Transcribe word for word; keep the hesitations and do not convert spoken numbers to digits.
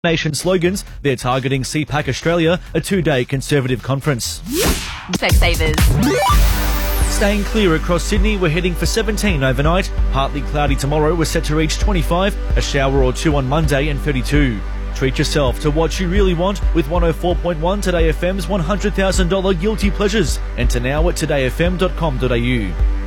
Nation slogans, they're targeting C PAC Australia, a two-day Conservative conference. Specsavers. Staying clear across Sydney, we're heading for seventeen overnight. Partly cloudy tomorrow, we're set to reach twenty-five, a shower or two on Monday and thirty-two. Treat yourself to what you really want with one oh four point one Today F M's one hundred thousand dollars Guilty Pleasures. Enter now at today f m dot com dot a u.